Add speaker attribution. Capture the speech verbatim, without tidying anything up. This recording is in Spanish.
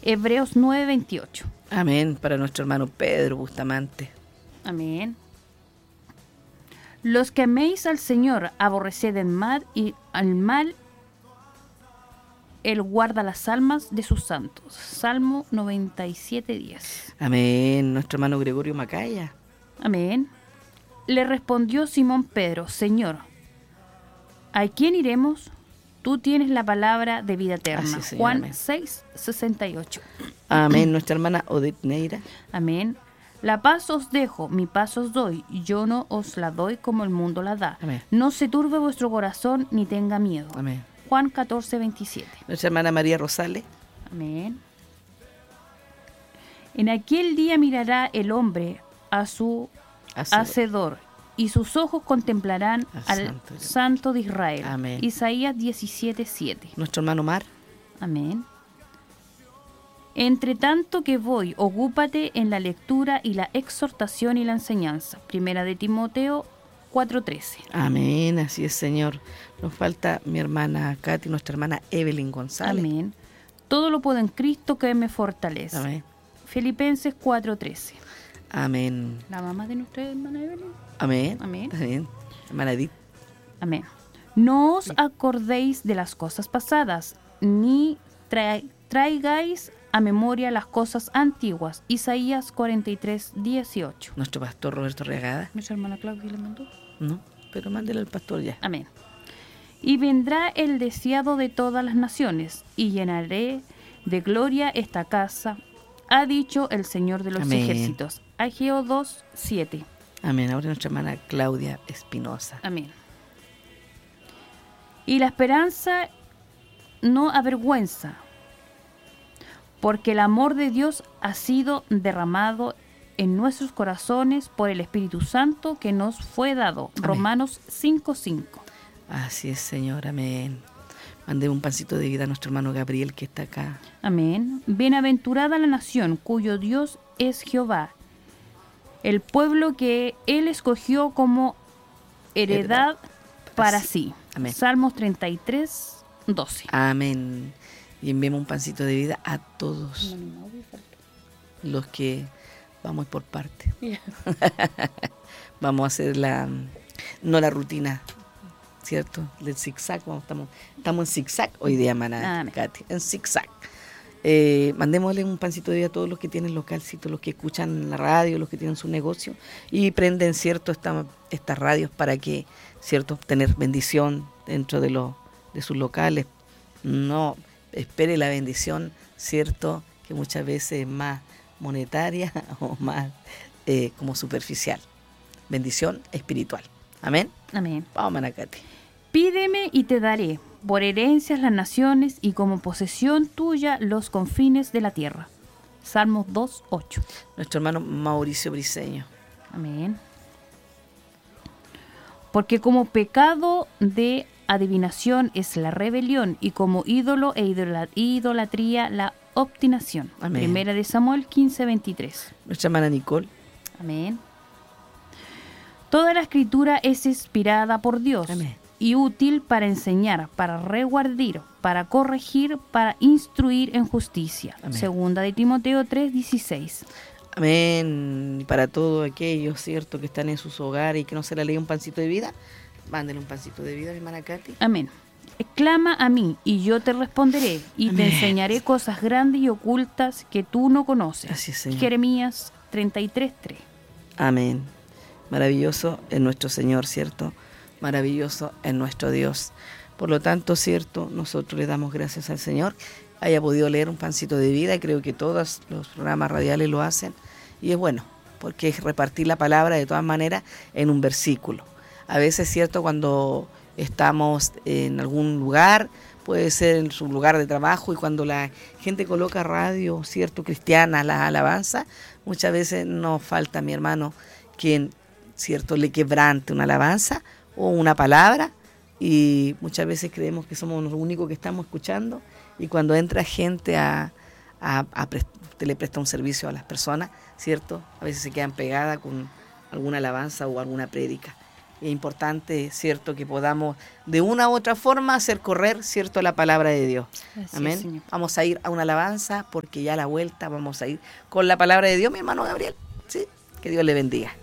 Speaker 1: Hebreos nueve veintiocho.
Speaker 2: Amén. Para nuestro hermano Pedro Bustamante.
Speaker 1: Amén. Los que améis al Señor, aborreced el mal y al mal, Él guarda las almas de sus santos. Salmo noventa y siete, diez.
Speaker 2: Amén. Nuestro hermano Gregorio Macaya.
Speaker 1: Amén. Le respondió Simón Pedro: Señor, ¿a quién iremos? Tú tienes la palabra de vida eterna.
Speaker 2: Así, Señor,
Speaker 1: Juan
Speaker 2: amén.
Speaker 1: seis, sesenta y ocho.
Speaker 2: Amén. Nuestra hermana Odette Neira.
Speaker 1: Amén. La paz os dejo, mi paz os doy. Yo no os la doy como el mundo la da.
Speaker 2: Amén.
Speaker 1: No se turbe vuestro corazón ni tenga miedo.
Speaker 2: Amén.
Speaker 1: Juan catorce, veintisiete.
Speaker 2: Nuestra hermana María Rosales.
Speaker 1: Amén. En aquel día mirará el hombre a su
Speaker 2: Hacedor.
Speaker 1: hacedor, y sus ojos contemplarán
Speaker 2: Al
Speaker 1: al
Speaker 2: Santo.
Speaker 1: Santo de Israel.
Speaker 2: Amén.
Speaker 1: Isaías diecisiete, siete.
Speaker 2: Nuestro hermano Mar.
Speaker 1: Amén. Entre tanto que voy, ocúpate en la lectura y la exhortación y la enseñanza. Primera de Timoteo cuatro, trece.
Speaker 2: Amén. Así es, Señor. Nos falta mi hermana Katy, nuestra hermana Evelyn González.
Speaker 1: Amén. Todo lo puedo en Cristo que me fortalece.
Speaker 2: Amén.
Speaker 1: Filipenses cuatro, trece.
Speaker 2: Amén.
Speaker 1: La mamá de nuestra hermana Evelyn.
Speaker 2: Amén.
Speaker 1: Amén.
Speaker 2: Amén. Hermana Edith.
Speaker 1: Amén. No os acordéis de las cosas pasadas, ni tra- traigáis a memoria las cosas antiguas. Isaías cuarenta y tres, dieciocho.
Speaker 2: Nuestro pastor Roberto Reagada.
Speaker 1: ¿Nuestra hermana Claudia le mandó?
Speaker 2: No, pero mándele al pastor ya.
Speaker 1: Amén. Y vendrá el deseado de todas las naciones, y llenaré de gloria esta casa, ha dicho el Señor de los
Speaker 2: Amén.
Speaker 1: ejércitos. Ageo dos, siete.
Speaker 2: Amén. Ahora nuestra hermana Claudia Espinosa.
Speaker 1: Amén. Y la esperanza no avergüenza, porque el amor de Dios ha sido derramado en nuestros corazones por el Espíritu Santo que nos fue dado.
Speaker 2: Amén.
Speaker 1: Romanos cinco, cinco.
Speaker 2: Así es, Señor. Amén. Mandemos un pancito de vida a nuestro hermano Gabriel que está acá.
Speaker 1: Amén. Bienaventurada la nación cuyo Dios es Jehová, el pueblo que Él escogió como heredad para sí.
Speaker 2: Amén.
Speaker 1: Salmos treinta y tres, doce.
Speaker 2: Amén. Y enviemos un pancito de vida a todos los que vamos por parte. Vamos a hacer la, no la rutina, ¿cierto? Del zigzag. Vamos, estamos, estamos en zigzag hoy día, hermana
Speaker 1: Amén.
Speaker 2: Katy, en zigzag. Eh, mandémosle un pancito de vida a todos los que tienen localcito, los que escuchan la radio, los que tienen su negocio y prenden, ¿cierto?, esta, estas radios para que, ¿cierto?, tener bendición dentro de, los de sus locales. No espere la bendición, ¿cierto?, que muchas veces es más monetaria o más eh, como superficial. Bendición espiritual. Amén.
Speaker 1: Amén.
Speaker 2: Vamos, Manacate.
Speaker 1: Pídeme y te daré, por herencias las naciones y como posesión tuya los confines de la tierra. Salmos dos, ocho.
Speaker 2: Nuestro hermano Mauricio Briceño.
Speaker 1: Amén. Porque como pecado de adivinación es la rebelión y como ídolo e idola- idolatría la obstinación.
Speaker 2: Amén.
Speaker 1: Primera de Samuel quince, veintitrés.
Speaker 2: Nuestra hermana Nicole.
Speaker 1: Amén. Toda la escritura es inspirada por Dios.
Speaker 2: Amén.
Speaker 1: Y útil para enseñar, para reguardir, para corregir, para instruir en justicia.
Speaker 2: Amén.
Speaker 1: Segunda de Timoteo tres, dieciséis.
Speaker 2: Amén. Y para todos aquellos, ¿cierto?, que están en sus hogares y que no se le lee un pancito de vida, mándenle un pancito de vida a mi hermana Katy.
Speaker 1: Amén. Clama a mí y yo te responderé y
Speaker 2: Amén.
Speaker 1: te enseñaré cosas grandes y ocultas que tú no conoces.
Speaker 2: Así es, Señor.
Speaker 1: Jeremías treinta y tres, tres.
Speaker 2: Amén. Maravilloso es nuestro Señor, ¿cierto? Maravilloso es nuestro Dios. Por lo tanto, ¿cierto?, nosotros le damos gracias al Señor. Haya podido leer un pancito de vida, y creo que todos los programas radiales lo hacen. Y es bueno, porque es repartir la palabra de todas maneras en un versículo. A veces, ¿cierto?, cuando estamos en algún lugar, puede ser en su lugar de trabajo, y cuando la gente coloca radio, ¿cierto?, cristiana, las alabanzas, muchas veces nos falta, mi hermano, quien, ¿cierto?, le quebrante una alabanza o una palabra, y muchas veces creemos que somos los únicos que estamos escuchando, y cuando entra gente a, a, a prest, le presta un servicio a las personas, ¿cierto?, a veces se quedan pegadas con alguna alabanza o alguna prédica. es importante, ¿cierto?, que podamos de una u otra forma hacer correr, ¿cierto?, la palabra de Dios.
Speaker 1: Así
Speaker 2: Amén.
Speaker 1: es, Señor.
Speaker 2: Vamos a ir a una alabanza porque ya a la vuelta vamos a ir con la palabra de Dios, mi hermano Gabriel. Sí, que Dios le bendiga.